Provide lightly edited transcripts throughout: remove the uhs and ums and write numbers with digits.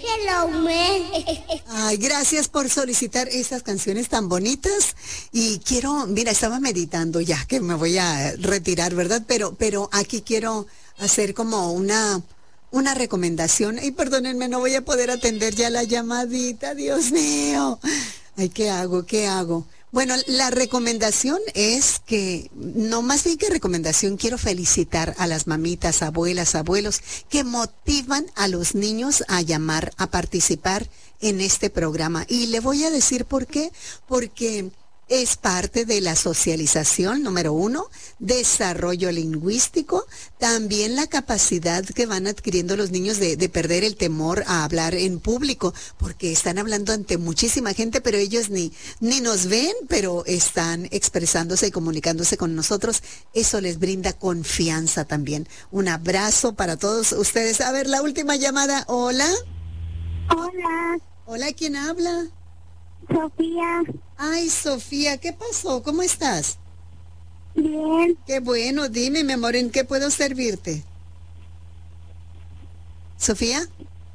Hello, man. Ay, gracias por solicitar esas canciones tan bonitas. Y quiero, mira, estaba meditando ya que me voy a retirar, ¿verdad? Pero aquí quiero hacer como una recomendación. Y perdónenme, no voy a poder atender ya la llamadita, Dios mío. Ay, ¿qué hago? ¿Qué hago? Bueno, la recomendación es que, no más bien que recomendación, quiero felicitar a las mamitas, abuelas, abuelos, que motivan a los niños a llamar, a participar en este programa. Y le voy a decir por qué, porque es parte de la socialización, número 1, desarrollo lingüístico, también la capacidad que van adquiriendo los niños de perder el temor a hablar en público, porque están hablando ante muchísima gente, pero ellos ni nos ven, pero están expresándose y comunicándose con nosotros. Eso les brinda confianza también. Un abrazo para todos ustedes. A ver, la última llamada. Hola. Hola, Hola, ¿quién habla? Sofía. Ay, Sofía, ¿qué pasó? ¿Cómo estás? Bien. Qué bueno, dime, mi amor, ¿en qué puedo servirte? ¿Sofía?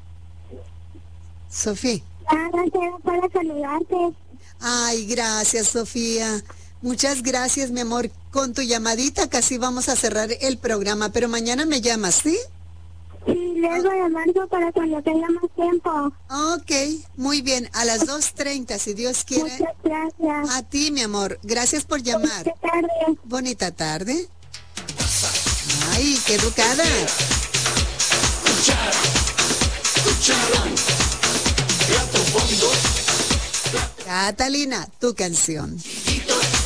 Sofía. Gracias para saludarte. Ay, gracias, Sofía. Muchas gracias, mi amor. Con tu llamadita casi vamos a cerrar el programa, pero mañana me llamas, ¿sí? Sí, luego de marzo para cuando tenga más tiempo. Ok, muy bien, a las 2:30, si Dios quiere. Muchas gracias. A ti, mi amor. Gracias por llamar. Buenas tardes. Bonita tarde. Ay, qué educada. Cucharón, plato fondo. Catalina, tu canción.